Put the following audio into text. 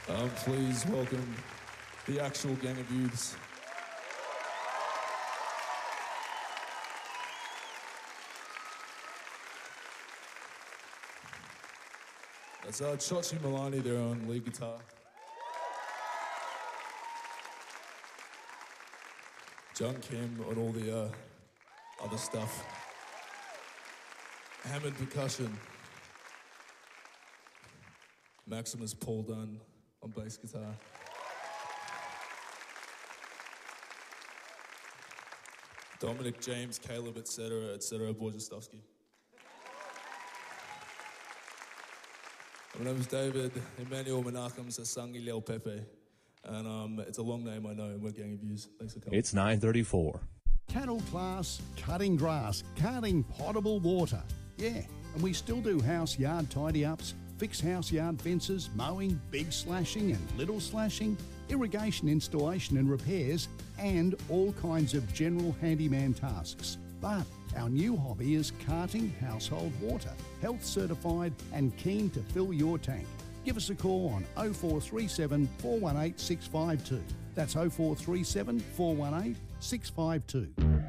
Please welcome the actual Gang of Youths. That's Chochi Milani there on lead guitar. John Kim on all the other stuff. Hammond percussion. Maximus Paul Dunn on bass guitar. Dominic, James, Caleb, etc., Borjestowski. My name is David Emmanuel Menachem Sasangi Leo Pepe, and it's a long name, I know, and we're Gang of Youths. Thanks for coming. It's 9:34. Cattle class, cutting grass, carting potable water. Yeah, and we still do house yard tidy-ups, fix house yard fences, mowing, big slashing and little slashing, irrigation installation and repairs, and all kinds of general handyman tasks. But our new hobby is carting household water, health certified and keen to fill your tank. Give us a call on 0437 418 652. That's 0437 418 652.